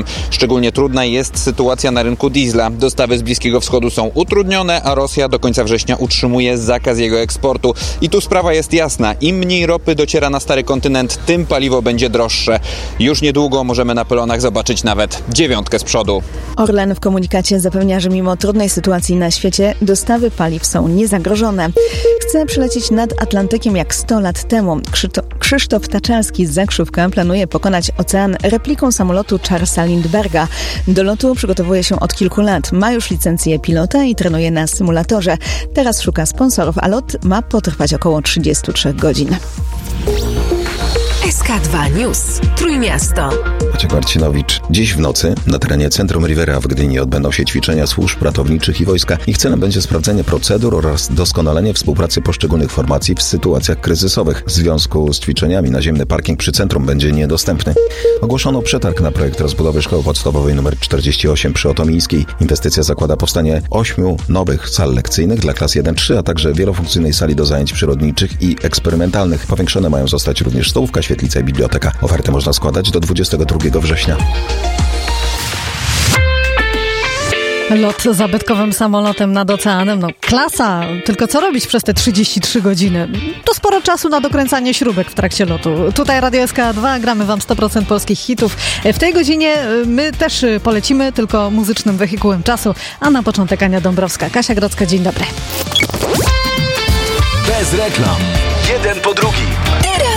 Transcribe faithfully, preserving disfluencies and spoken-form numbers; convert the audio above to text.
paliwem. Szczególnie trudna jest sytuacja na rynku diesla. Dostawy z Bliskiego Wschodu są utrudnione, a Rosja do końca września utrzymuje zakaz jego eksportu. I tu sprawa jest jasna. Im mniej ropy dociera na stary kontynent, tym paliwo będzie droższe. Już niedługo możemy na pylonach zobaczyć nawet dziewiątkę z przodu. Orlen w komunikacie zapewnia, że mimo trudnej sytuacji na świecie dostawy paliw są niezagrożone. Chce przelecieć nad Atlantykiem jak sto lat temu. Krzysztof Taczalski z Zakrzówka planuje pokonać ocean repliką samolotu Charlesa Lindberga. Do lotu przygotowuje się od kilku lat. Ma już licencję pilota i trenuje na symulatorze. Teraz szuka sponsorów, a lot ma potrwać około trzydzieści trzy godzin. S K dwa News. Trójmiasto. Maciek Marcinowicz. Dziś w nocy na terenie Centrum Rivera w Gdyni odbędą się ćwiczenia służb ratowniczych i wojska. Ich celem będzie sprawdzenie procedur oraz doskonalenie współpracy poszczególnych formacji w sytuacjach kryzysowych. W związku z ćwiczeniami naziemny parking przy centrum będzie niedostępny. Ogłoszono przetarg na projekt rozbudowy szkoły podstawowej nr czterdzieści osiem przy Otomińskiej. Inwestycja zakłada powstanie ośmiu nowych sal lekcyjnych dla klas jeden trzy, a także wielofunkcyjnej sali do zajęć przyrodniczych i eksperymentalnych. Powiększone mają zostać również stołówka, świetlica i biblioteka. Oferty można składać do dwudziestego drugiego września. Lot zabytkowym samolotem nad oceanem, no klasa, tylko co robić przez te trzydzieści trzy godziny? To sporo czasu na dokręcanie śrubek w trakcie lotu. Tutaj Radio S K dwa, gramy wam sto procent polskich hitów. W tej godzinie my też polecimy, tylko muzycznym wehikułem czasu, a na początek Ania Dąbrowska. Kasia Grodzka, dzień dobry. Bez reklam. Jeden po drugim.